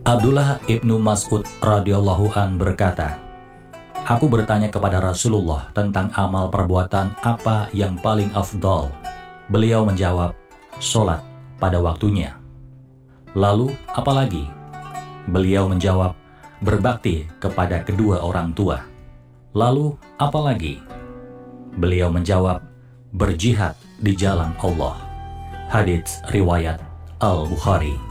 Abdullah ibnu Mas'ud radhiyallahu an berkata, "Aku bertanya kepada Rasulullah tentang amal perbuatan apa yang paling afdal. Beliau menjawab, sholat pada waktunya. Lalu apalagi? Beliau menjawab, berbakti kepada kedua orang tua. Lalu apalagi? Beliau menjawab, berjihad di jalan Allah." Hadits riwayat Al-Bukhari.